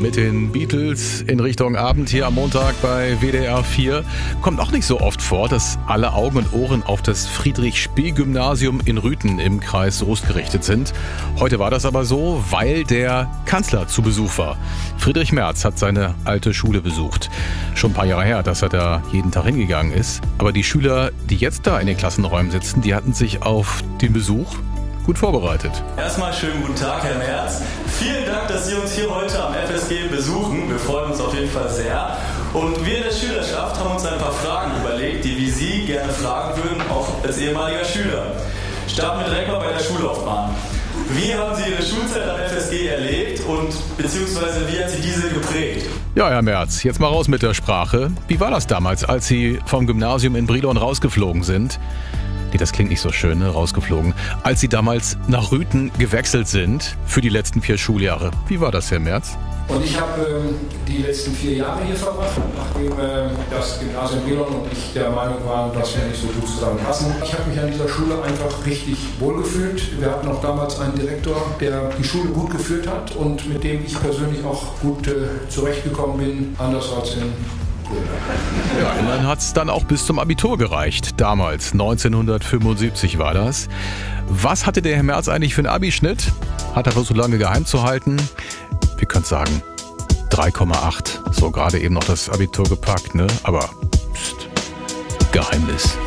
mit den Beatles in Richtung Abend hier am Montag bei WDR 4. Kommt auch nicht so oft vor, dass alle Augen und Ohren auf das Friedrich-Spee-Gymnasium in Rüthen im Kreis Soest gerichtet sind. Heute war das aber so, weil der Kanzler zu Besuch war. Friedrich Merz hat seine alte Schule besucht. Schon ein paar Jahre her, dass er da jeden Tag hingegangen ist. Aber die Schüler, die jetzt da in den Klassenräumen sitzen, die hatten sich auf den Besuch gut vorbereitet. Erstmal schönen guten Tag, Herr Merz. Vielen Dank, dass Sie uns hier heute am FSG besuchen. Wir freuen uns auf jeden Fall sehr. Und wir in der Schülerschaft haben uns ein paar Fragen überlegt, die wir Sie gerne fragen würden, auch als ehemaliger Schüler. Starten wir direkt mal bei der Schullaufbahn. Wie haben Sie Ihre Schulzeit am FSG erlebt und beziehungsweise wie hat Sie diese geprägt? Ja, Herr Merz, jetzt mal raus mit der Sprache. Wie war das damals, als Sie vom Gymnasium in Brilon rausgeflogen sind? Nee, das klingt nicht so schön, ne? Rausgeflogen. Als Sie damals nach Rüthen gewechselt sind für die letzten 4 Schuljahre. Wie war das, Herr Merz? Und ich habe die letzten 4 Jahre hier verbracht, nachdem das Gymnasium Brilon und ich der Meinung waren, dass wir nicht so gut zusammenpassen. Ich habe mich an dieser Schule einfach richtig wohlgefühlt. Wir hatten auch damals einen Direktor, der die Schule gut geführt hat und mit dem ich persönlich auch gut zurechtgekommen bin, anders als in Ja, immerhin hat es dann auch bis zum Abitur gereicht. Damals, 1975 war das. Was hatte der Herr Merz eigentlich für einen Abischnitt? Hat er versucht, so lange geheim zu halten? Wir können sagen 3,8. So gerade eben noch das Abitur gepackt, ne? Aber Geheimnis.